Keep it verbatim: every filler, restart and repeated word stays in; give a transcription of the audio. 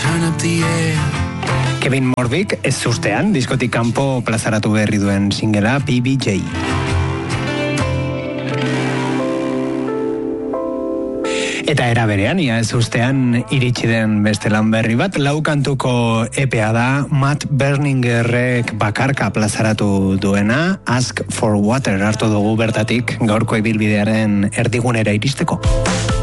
Kevin Morvik ez ustean, diskotik kanpo plazaratu berri duen singela P B J. Eta era berean, ia ez ustean iritsi den beste lan berri bat, lau kantuko E P A da Matt Berningerrek bakarka plazaratu duena, Ask for Water hartu dugu bertatik gaurko ibilbidearen erdigunera iristeko.